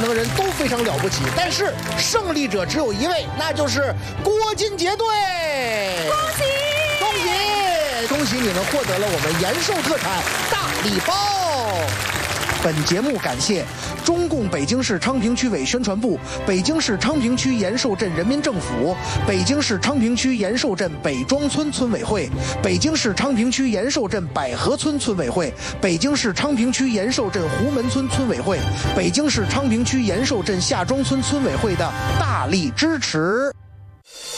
能人都非常了不起，但是胜利者只有一位，那就是郭金杰队。 恭喜！ 恭喜！恭喜你们获得了我们延寿特产大礼包。本节目感谢中共北京市昌平区委宣传部、北京市昌平区延寿镇人民政府、北京市昌平区延寿镇北庄村村委会、北京市昌平区延寿镇百合村村委会、北京市昌平区延寿镇胡门村村委会、北京市昌平区延寿镇下庄村村委会的大力支持。